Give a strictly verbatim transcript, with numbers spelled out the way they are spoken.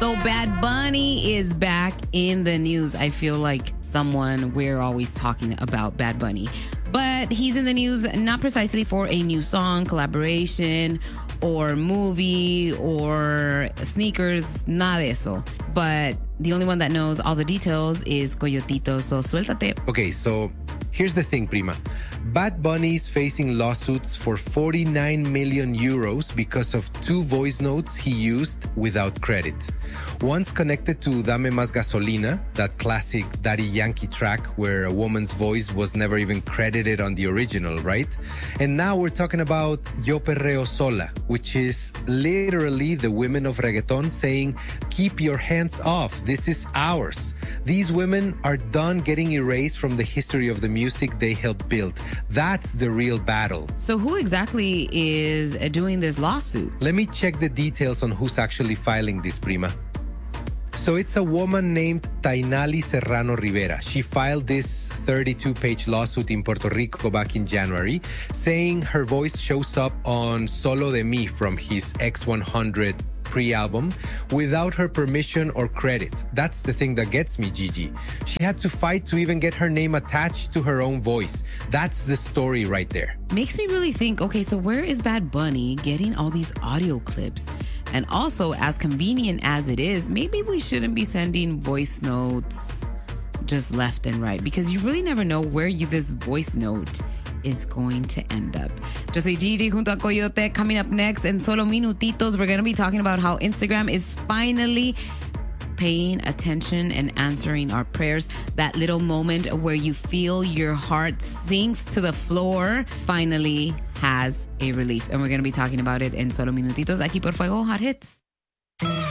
So Bad Bunny is back in the news. I feel like someone we're always talking about Bad Bunny. But he's in the news not precisely for a new song, collaboration, or movie, or sneakers, nada de eso. But the only one that knows all the details is Coyotito, so suéltate. Okay, so here's the thing, Prima. Bad Bunny is facing lawsuits for forty-nine million euros because of two voice notes he used without credit. One's connected to Dame Más Gasolina, that classic Daddy Yankee track where a woman's voice was never even credited on the original, right? And now we're talking about Yo Perreo Sola, which is literally the women of reggaeton saying, keep your hands off, this is ours. These women are done getting erased from the history of the music they helped build. That's the real battle. So who exactly is doing this lawsuit? Let me check the details on who's actually filing this, Prima. So it's a woman named Tainali Serrano Rivera. She filed this thirty-two page lawsuit in Puerto Rico back in January, saying her voice shows up on Solo de Mi from his X one hundred pre-album without her permission or credit. That's the thing that gets me, Gigi. She had to fight to even get her name attached to her own voice. That's the story right there. Makes me really think, okay, so where is Bad Bunny getting all these audio clips? And also, as convenient as it is, maybe we shouldn't be sending voice notes just left and right, because you really never know where you, this voice note is going to end up. Yo soy Gigi junto a Coyote. Coming up next in solo minutitos, we're going to be talking about how Instagram is finally paying attention and answering our prayers. That little moment where you feel your heart sinks to the floor finally has a relief. And we're going to be talking about it in solo minutitos. Aquí por Fuego Hot Hits.